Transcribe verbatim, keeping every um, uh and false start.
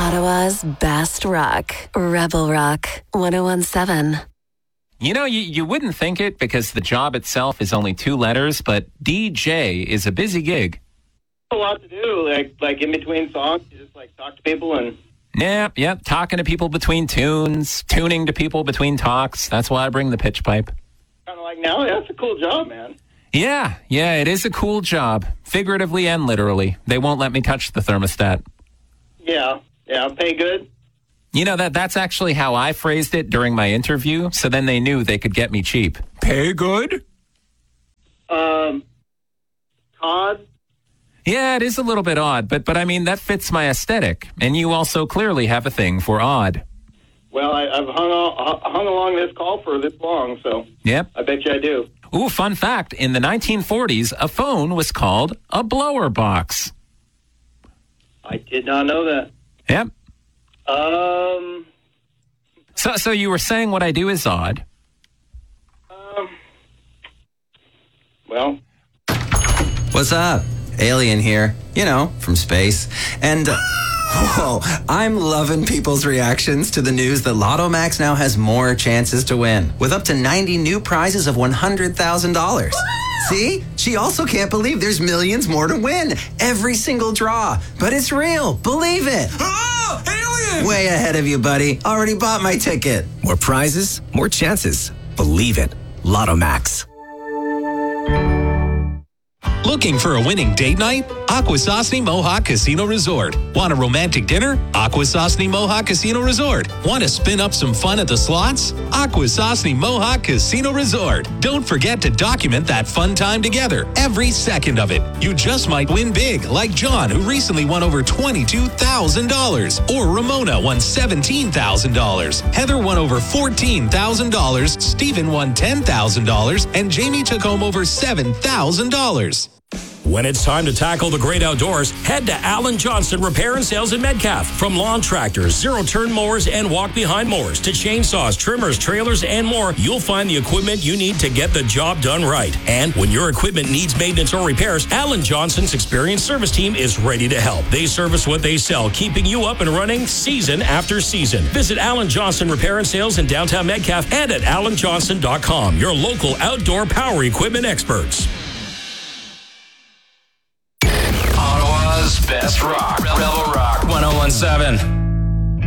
Ottawa's best rock. Rebel Rock one oh one seven. You know, you, you wouldn't think it because the job itself is only two letters, but D J is a busy gig. A lot to do, like like in between songs, you just like talk to people and... Yep, yep, talking to people between tunes, tuning to people between talks. That's why I bring the pitch pipe. Kind of like, now, that's a cool job, man. Yeah, yeah, it is a cool job, figuratively and literally. They won't let me touch the thermostat. Yeah, yeah, pay good. You know, that that's actually how I phrased it during my interview, so then they knew they could get me cheap. Pay good? Um, Todd? Yeah, it is a little bit odd, but but I mean, that fits my aesthetic, and you also clearly have a thing for odd. Well, I, I've hung, on, hung along this call for this long, so yep. I bet you I do. Ooh, fun fact, in the nineteen forties, a phone was called a blower box. I did not know that. Yep. Um. So, so you were saying what I do is odd. Um. Well. What's up? Alien here. You know, from space. And, uh, whoa, I'm loving people's reactions to the news that Lotto Max now has more chances to win, with up to ninety new prizes of one hundred thousand dollars. See? She also can't believe there's millions more to win. Every single draw. But it's real. Believe it. Oh, alien! Way ahead of you, buddy. Already bought my ticket. More prizes, more chances. Believe it. Lotto Max. Looking for a winning date night? Akwesasne Mohawk Casino Resort. Want a romantic dinner? Akwesasne Mohawk Casino Resort. Want to spin up some fun at the slots? Akwesasne Mohawk Casino Resort. Don't forget to document that fun time together, every second of it. You just might win big, like John, who recently won over twenty-two thousand dollars. Or Ramona won seventeen thousand dollars. Heather won over fourteen thousand dollars. Stephen won ten thousand dollars. And Jamie took home over seven thousand dollars. When it's time to tackle the great outdoors, head to Alan Johnson Repair and Sales in Metcalf. From lawn tractors, zero-turn mowers, and walk-behind mowers to chainsaws, trimmers, trailers, and more, you'll find the equipment you need to get the job done right. And when your equipment needs maintenance or repairs, Alan Johnson's experienced service team is ready to help. They service what they sell, keeping you up and running season after season. Visit Alan Johnson Repair and Sales in downtown Metcalf and at alan johnson dot com, your local outdoor power equipment experts. Best rock. Rebel Rock one oh one seven.